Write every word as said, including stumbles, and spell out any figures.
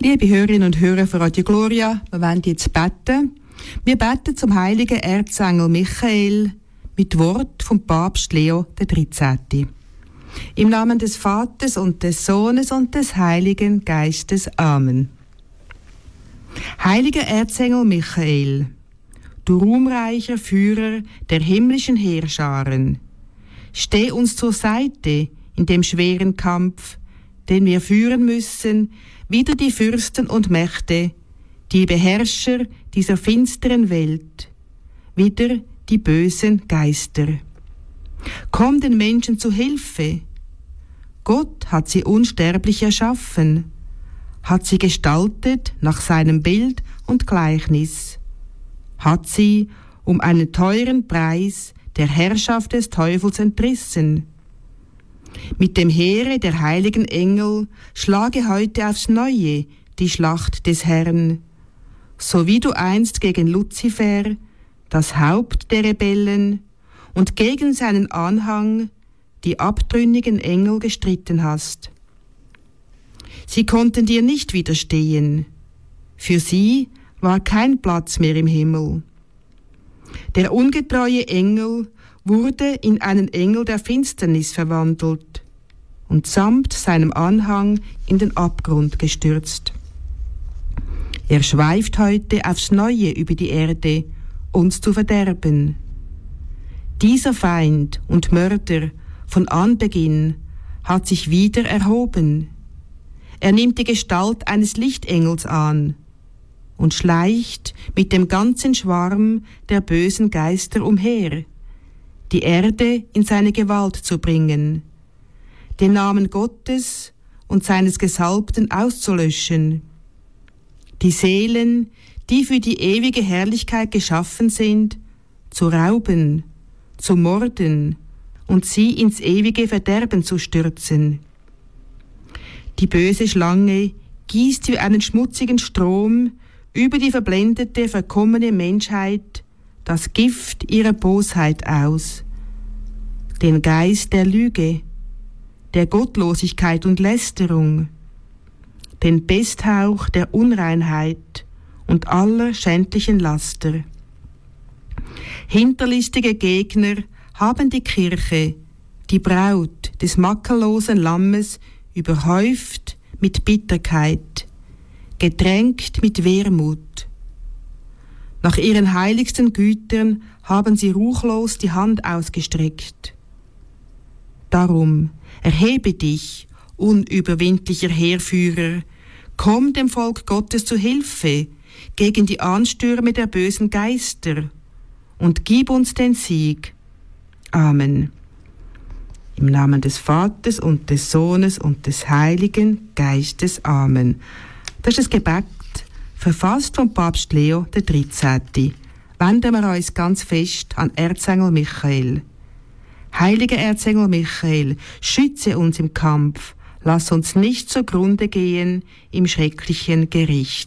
Liebe Hörerinnen und Hörer von Radio Gloria, wir wollen jetzt beten. Wir beten zum heiligen Erzengel Michael mit Wort vom Papst Leo der dreizehnten. Im Namen des Vaters und des Sohnes und des Heiligen Geistes. Amen. Heiliger Erzengel Michael, du ruhmreicher Führer der himmlischen Heerscharen, steh uns zur Seite in dem schweren Kampf, den wir führen müssen, wider die Fürsten und Mächte, die Beherrscher dieser finsteren Welt, wider die bösen Geister. Komm den Menschen zu Hilfe. Gott hat sie unsterblich erschaffen, hat sie gestaltet nach seinem Bild und Gleichnis, hat sie um einen teuren Preis der Herrschaft des Teufels entrissen. Mit dem Heere der heiligen Engel schlage heute aufs Neue die Schlacht des Herrn, so wie du einst gegen Luzifer, das Haupt der Rebellen, und gegen seinen Anhang, die abtrünnigen Engel, gestritten hast. Sie konnten dir nicht widerstehen. Für sie war kein Platz mehr im Himmel. Der ungetreue Engel wurde in einen Engel der Finsternis verwandelt und samt seinem Anhang in den Abgrund gestürzt. Er schweift heute aufs Neue über die Erde, uns zu verderben. Dieser Feind und Mörder von Anbeginn hat sich wieder erhoben. Er nimmt die Gestalt eines Lichtengels an und schleicht mit dem ganzen Schwarm der bösen Geister umher, die Erde in seine Gewalt zu bringen, den Namen Gottes und seines Gesalbten auszulöschen, die Seelen, die für die ewige Herrlichkeit geschaffen sind, zu rauben, zu morden und sie ins ewige Verderben zu stürzen. Die böse Schlange gießt wie einen schmutzigen Strom über die verblendete, verkommene Menschheit das Gift ihrer Bosheit aus, den Geist der Lüge, der Gottlosigkeit und Lästerung, den Pesthauch der Unreinheit und aller schändlichen Laster. Hinterlistige Gegner haben die Kirche, die Braut des makellosen Lammes, überhäuft mit Bitterkeit, getränkt mit Wehmut. Nach ihren heiligsten Gütern haben sie ruchlos die Hand ausgestreckt. Darum erhebe dich, unüberwindlicher Heerführer, komm dem Volk Gottes zu Hilfe gegen die Anstürme der bösen Geister und gib uns den Sieg. Amen. Im Namen des Vaters und des Sohnes und des Heiligen Geistes. Amen. Das ist das Gebet, verfasst vom Papst Leo der dreizehnten. Wenden wir uns ganz fest an Erzengel Michael. Heiliger Erzengel Michael, schütze uns im Kampf, lass uns nicht zugrunde gehen im schrecklichen Gericht.